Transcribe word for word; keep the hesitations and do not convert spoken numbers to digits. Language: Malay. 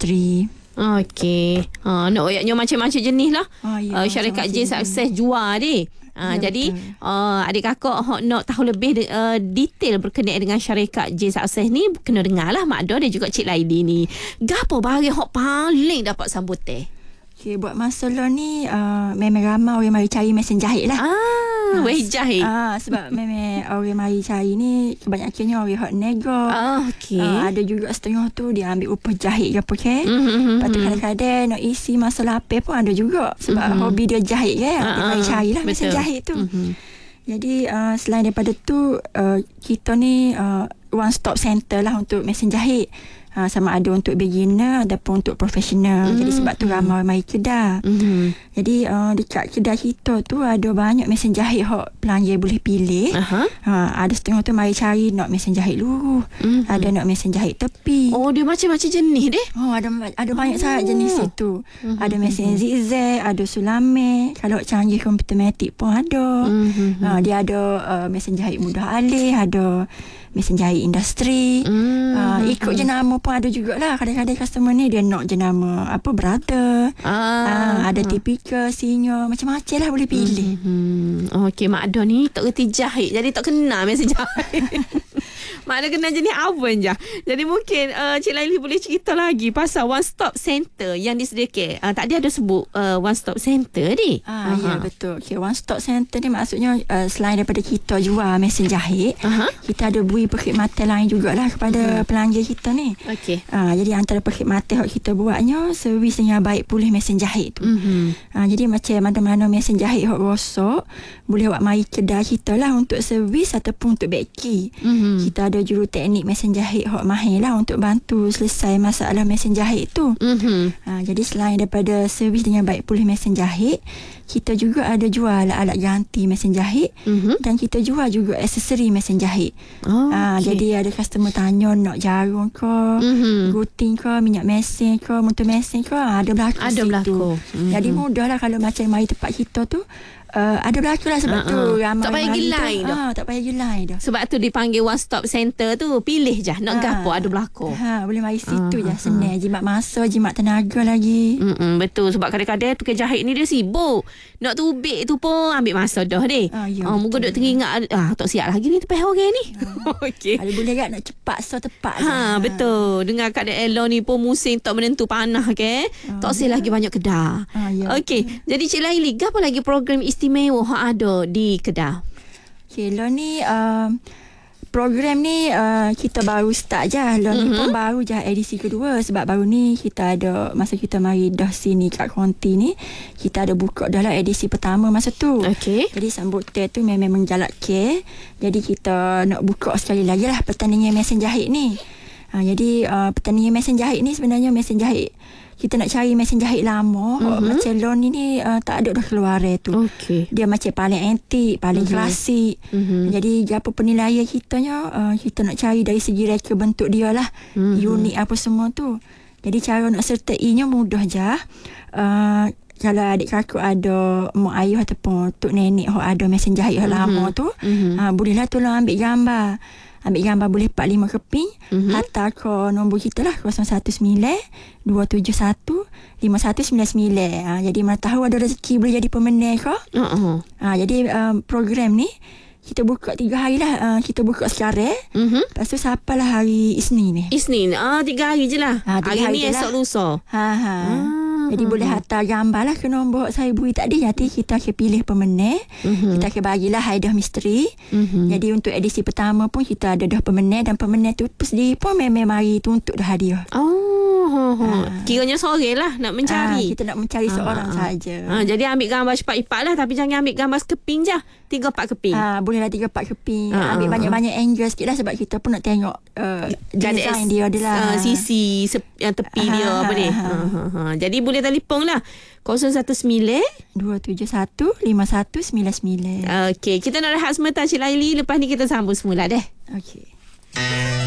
industri. Okey. Ha, nak ayatnya macam-macam jenis lah. Oh, ya, uh, syarikat J Success jual ni. Uh, Ya, jadi uh, adik kakak hok nak tahu lebih uh, detail berkenaan dengan syarikat J Success ni, kena dengar lah Mak Don dan juga Cik Laili ni. Gapo barang hok paling dapat sambutan? Okay, buat masa lo ni uh, memang ramai orang mari cari mesin jahit lah. Ah, weh jahit. Ah, sebab memang orang mari cari ni kebanyakannya orang hot nego. Ah, okey. Ah, ada juga setengah tu dia ambil upah jahit ke apa ke. Mm-hmm. Lepas tu kadang-kadang nak isi masa lapar pun ada juga. Sebab Mm-hmm. hobi dia jahit kan. Ah, Dia mari ah, cari lah mesin betul. jahit tu. Mm-hmm. Jadi uh, selain daripada tu uh, kita ni uh, one stop center lah untuk mesin jahit. Uh, sama ada untuk beginner ataupun untuk profesional. Mm-hmm. Jadi sebab tu ramai mari kedai. Mm-hmm. Jadi uh, dekat kedai kita tu ada banyak mesin jahit hok pelanggan boleh pilih. Aha. Ha, ada setengah tu mari cari nak mesin jahit luruh. Mm-hmm. Ada nak mesin jahit tepi. Oh, dia macam-macam jenis deh. Oh, ada ada banyak sangat jenis itu. Mm-hmm. Ada mesin zigzag, ada sulame. Kalau canggih komputer matik pun ada. Mm-hmm. Ha, dia ada uh, mesin jahit mudah alih, ada mesin jahit industri. Mm-hmm. Uh, ikut jenama pun ada jugalah. Kadang-kadang customer ni dia nak jenama apa brother. Ah, Uh, ada tipikal, senior, macam-macam lah boleh pilih. Hmm. Okey, Mak Don ni tak kerti jahit. Jadi tak kenal mesin jahit. Mak Don kenal jenis oven je. Jadi mungkin uh, Cik Laili boleh cerita lagi pasal one stop center yang disediakan. Uh, tadi ada sebut uh, one stop center ni. Ah, ya, betul. Okay, one stop center ni maksudnya uh, selain daripada kita jual mesin jahit, Aha. kita ada beri perkhidmatan lain jugalah kepada Hmm. pelanggan kita ni. Okey. Ah, jadi antara perkhidmatan yang kita buatnya servis dengan baik pulih mesin jahit tu. Mhm. Ah, jadi macam mana-mana mesin jahit yang rosak, boleh awak mari kedai kita lah untuk servis ataupun untuk beki. Mhm. Kita ada juru teknik mesin jahit yang mahir lah untuk bantu selesai masalah mesin jahit tu. Mhm. Ha, jadi selain daripada servis dengan baik pulih mesin jahit, kita juga ada jual alat ganti mesin jahit. Mhm. Dan kita jual juga aksesori mesin jahit. Oh, Ha, okey. jadi ada customer tanya nak jarum ke, Mhm. gunting ke, minyak mesin ke, motor mesin ke, ha, ada berlaku Ada situ. berlaku. Mhm. Jadi mudah lah kalau macam mari tempat kita tu. Uh, ada berlaku lah sebab Ha, tu ha. ramai Tak payah mari pergi tu. line dah. Ha, tak payah pergi line dah. Sebab tu dipanggil one stop center tu. Pilih je nak Ha. gapo ada berlaku. Ha, boleh mari situ Ah, je. ah, Senang. Jimat masa, jimat tenaga lagi. Mm-mm, betul. Sebab kadang-kadang tukang jahit ni dia sibuk. Nak tubik tu pun ambil masa dah deh. Ah, ya, Ah, muka betul. duk teringat. Ah, tak siap lagi ni tepi orang ni. Okey. Ada boleh kan nak cepat so tepat je. Ha, betul. Dengan keadaan Elo ni pun musim tak menentu panah ke. Ah, tak usah lagi banyak kedai. Ah, ya, Okey. Jadi Cik Laili, apa lagi program istimewa hak ada di kedai? Okay, lo ni uh, program ni uh, kita baru start je. Lo ni Mhm. pun baru je edisi kedua. Sebab baru ni kita ada, masa kita mari dah sini kat Konti ni, kita ada buka dah lah edisi pertama masa tu. Okey. Jadi sambutan tu memang menjalak ke. Jadi kita nak buka sekali lagi lah pertandingan mesin jahit ni. Ha, jadi uh, pertandingan mesin jahit ni sebenarnya mesin jahit, kita nak cari mesin jahit lama. Mhm. Oh, macam lo ni ni uh, tak ada dah keluar tu. Okey. Dia macam paling antik, paling Mhm. klasik. Mhm. Jadi apa penilaian kitanya, uh, kita nak cari dari segi reka bentuk dia lah. Mhm. Unik apa semua tu. Jadi cara nak sertainya mudah je. Uh, kalau adik kakak ada mak ayah ataupun tok nenek yang ada mesin jahit yang Mhm. lama tu, Mhm. uh, bolehlah tolong ambil gambar. Ambil gambar boleh empat lima keping. Mhm. Hantar ke nombor kita lah kosong satu sembilan dua tujuh satu lima satu sembilan sembilan. Ha, jadi mana tahu ada rezeki boleh jadi pemenang ke. Uh-uh. Ha, jadi um, program ni kita buka tiga hari lah. Uh, kita buka sekarang. Mhm. Lepas tu sapalah hari Isnin ni. Isnin. Ah, tiga hari je lah. Ah, tiga hari hari ni je lah. esok lusa. Ha ha. Ah. Jadi boleh hantar gambar lah ke nombor saya beri tadi. Nanti kita akan pilih pemenang. Mhm. Kita akan bagilah hadiah misteri. Mhm. Jadi untuk edisi pertama pun kita ada dah pemenang. Dan pemenang tu sendiri pun memang mari tuntut dah hadiah. Oh, oh, oh. Ah. Kiranya sore lah nak mencari. Ah, kita nak mencari seorang Ah, ah. saja. Ha, jadi ambil gambar cepat-cepat lah. Tapi jangan ambil gambar sekeping je. Tiga empat keping. Ah, bolehlah tiga empat keping. Ah, Ambil ah, banyak-banyak angle sikit lah sebab kita pun nak tengok uh, design dia adalah. Uh, sisi sep- yang tepi dia Ah, apa ni. ah, Ha, ha, ha. Jadi boleh telefon lah. kosong satu sembilan. dua tujuh satu lima satu sembilan sembilan. Okey. Kita nak rehat sebentar Cik Laili. Lepas ni kita sambung semula deh. Okey.